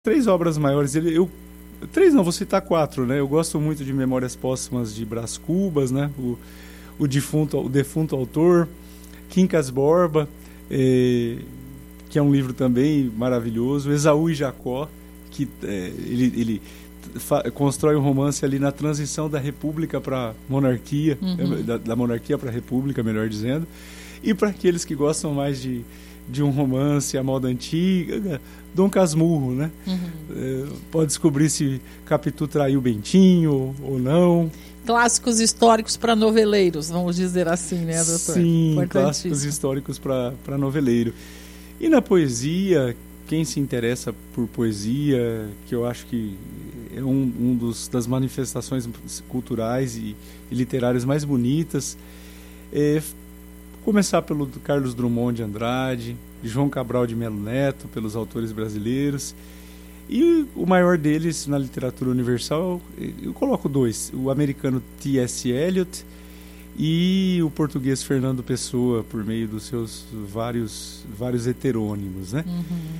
3 obras maiores. Três não, vou citar 4, né? Eu gosto muito de Memórias Póstumas de Brás Cubas, né? O defunto autor, Quincas Borba, que é um livro também maravilhoso, Esaú e Jacó, que ele constrói um romance ali na transição da república para a monarquia, da monarquia para a república, melhor dizendo. E para aqueles que gostam mais de um romance à moda antiga, Dom Casmurro, né? Pode descobrir se Capitu traiu Bentinho ou não. Clássicos históricos para noveleiros, vamos dizer assim, né, doutor? Sim, clássicos históricos para noveleiro. E na poesia, quem se interessa por poesia, que eu acho que é das manifestações culturais e literárias mais bonitas, começar pelo Carlos Drummond de Andrade, João Cabral de Melo Neto, pelos autores brasileiros. E o maior deles na literatura universal, eu coloco 2, o americano T.S. Eliot e o português Fernando Pessoa, por meio dos seus vários heterônimos, né?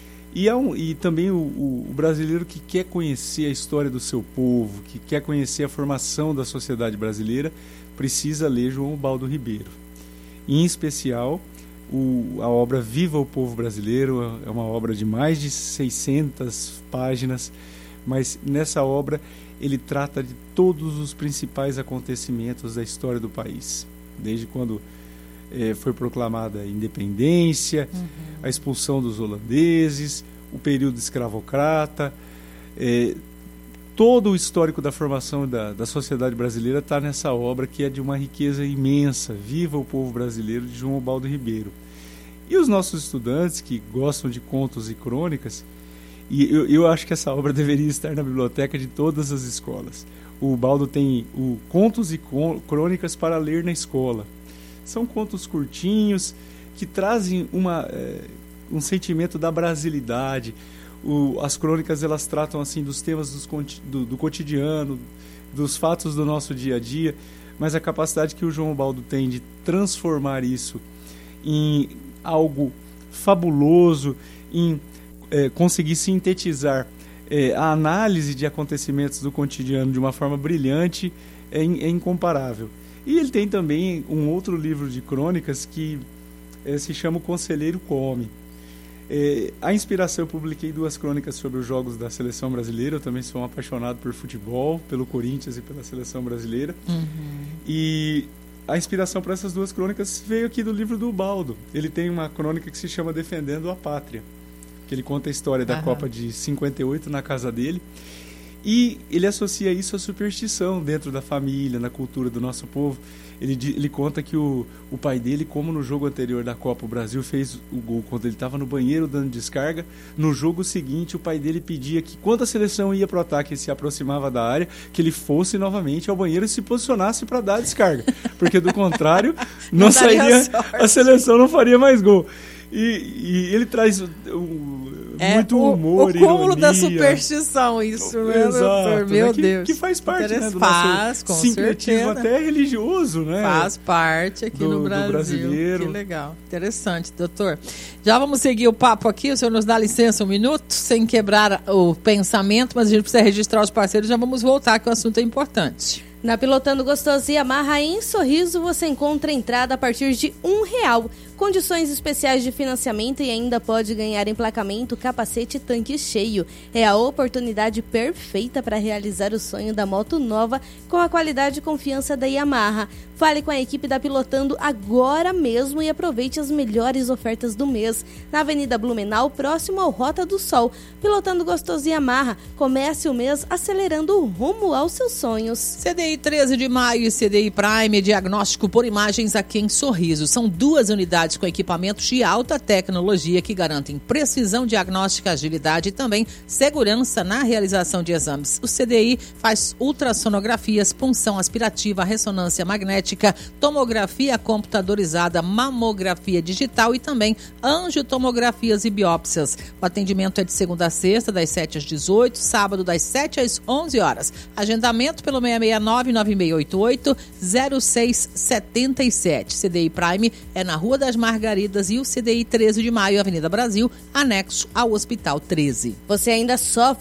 E também o brasileiro que quer conhecer a história do seu povo, que quer conhecer a formação da sociedade brasileira, precisa ler João Ubaldo Ribeiro. Em especial, a obra Viva o Povo Brasileiro, é uma obra de mais de 600 páginas, mas nessa obra ele trata de todos os principais acontecimentos da história do país, desde quando foi proclamada a independência, a expulsão dos holandeses, o período escravocrata, todo o histórico da formação da sociedade brasileira está nessa obra, que é de uma riqueza imensa. Viva o Povo Brasileiro, de João Ubaldo Ribeiro. E os nossos estudantes que gostam de contos e crônicas, e eu acho que essa obra deveria estar na biblioteca de todas as escolas. O Ubaldo tem o Contos e Crônicas para ler na escola. São contos curtinhos que trazem um sentimento da brasilidade. As crônicas, elas tratam assim dos temas do cotidiano, dos fatos do nosso dia a dia, mas a capacidade que o João Ubaldo tem de transformar isso em algo fabuloso, em conseguir sintetizar a análise de acontecimentos do cotidiano de uma forma brilhante, é incomparável. E ele tem também um outro livro de crônicas que se chama O Conselheiro Come. A inspiração, eu publiquei 2 crônicas sobre os jogos da seleção brasileira. Eu também sou um apaixonado por futebol, pelo Corinthians e pela seleção brasileira. E a inspiração para essas 2 crônicas veio aqui do livro do Ubaldo. Ele tem uma crônica que se chama Defendendo a Pátria, que ele conta a história da Copa de 58 na casa dele. E ele associa isso à superstição dentro da família, na cultura do nosso povo. Ele conta que o pai dele, como no jogo anterior da Copa, o Brasil fez o gol quando ele estava no banheiro dando descarga. No jogo seguinte, o pai dele pedia que, quando a seleção ia para o ataque e se aproximava da área, que ele fosse novamente ao banheiro e se posicionasse para dar a descarga. Porque, do contrário, não sairia, a seleção não faria mais gol. E ele traz muito humor, o cúmulo ironia. Da superstição, isso, né, doutor? Meu Deus. Que faz parte, né, do nosso sincretismo até religioso, né? Faz parte aqui no Brasil. Do brasileiro. Que legal. Interessante, doutor. Já vamos seguir o papo aqui. O senhor nos dá licença 1 minuto, sem quebrar o pensamento, mas a gente precisa registrar os parceiros. Já vamos voltar, que o assunto é importante. Na Pilotando Gostoso e Yamaha em Sorriso, você encontra entrada a partir de R$1. Condições especiais de financiamento e ainda pode ganhar emplacamento, capacete e tanque cheio. É a oportunidade perfeita para realizar o sonho da moto nova com a qualidade e confiança da Yamaha. Fale com a equipe da Pilotando agora mesmo e aproveite as melhores ofertas do mês. Na Avenida Blumenau, próximo ao Rota do Sol. Pilotando Gostoso e Yamaha. Comece o mês acelerando o rumo aos seus sonhos. CDI 13 de maio e CDI Prime, diagnóstico por imagens aqui em Sorriso. São 2 unidades com equipamentos de alta tecnologia que garantem precisão diagnóstica, agilidade e também segurança na realização de exames. O CDI faz ultrassonografias, punção aspirativa, ressonância magnética, estética, tomografia computadorizada, mamografia digital e também angiotomografias e biópsias. O atendimento é de segunda a sexta, das 7 às 18, sábado das 7 às 11 horas. Agendamento pelo 669-9688-0677. CDI Prime é na Rua das Margaridas e o CDI 13 de Maio, Avenida Brasil, anexo ao Hospital 13. Você ainda sofre